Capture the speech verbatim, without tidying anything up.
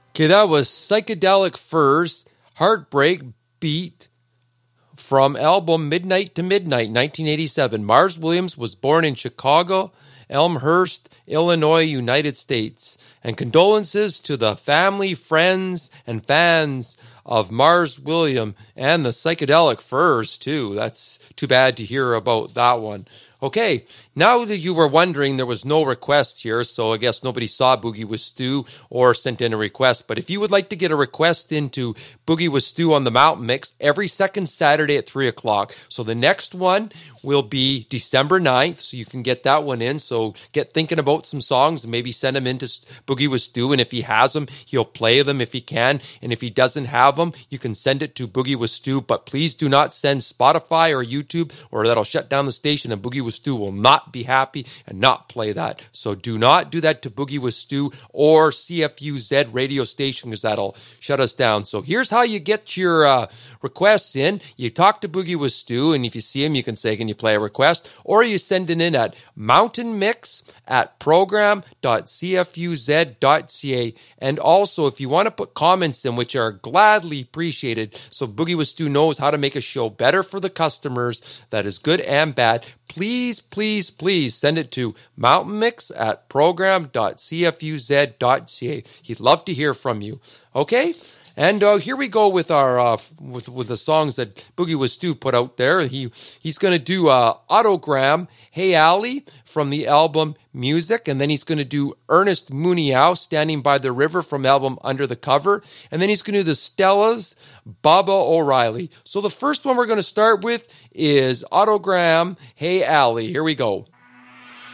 Okay, that was Psychedelic Furs, Heartbreak Beat from album Midnight to Midnight, nineteen eighty-seven. Mars Williams was born in Chicago, Elmhurst, Illinois, United States. And condolences to the family, friends, and fans of Mars Williams and the Psychedelic Furs, too. That's too bad to hear about that one. Okay, now that you were wondering, there was no request here, so I guess nobody saw Boogie with Stu or sent in a request. But if you would like to get a request into Boogie with Stu on the Mountain Mix every second Saturday at three o'clock. So the next one will be December ninth, so you can get that one in. So get thinking about some songs and maybe send them into Boogie with Stu. And if he has them, he'll play them if he can. And if he doesn't have them, you can send it to Boogie with Stu. But please do not send Spotify or YouTube, or that'll shut down the station and Boogie with Stu will not be happy and not play that. So do not do that to Boogie with Stu or C F U Z radio station, because that'll shut us down. So here's how you get your uh, requests in. You talk to Boogie with Stu, and if you see him, you can say, can you play a request? Or you send it in at mountainmix at program dot c f u z dot c a. And also, if you want to put comments in, which are gladly appreciated, so Boogie with Stu knows how to make a show better for the customers, that is good and bad, please, please, please send it to mountainmix at program dot c f u z dot c a. He'd love to hear from you. Okay? And uh, here we go with our uh, with with the songs that Boogie with Stu put out there. He he's going to do uh, Autogram, Hey Ali from the album Music, and then he's going to do Ernest Muniau, Standing by the River from album Under the Cover, and then he's going to do the Stellas, Baba O'Reilly. So the first one we're going to start with is Autogram, Hey Ali. Here we go.